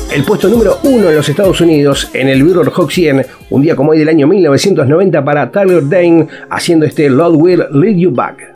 El puesto número 1 en los Estados Unidos en el Billboard Hot 100, un día como hoy del año 1990 para Tyler Dane, haciendo este Lord Will Lead You Back.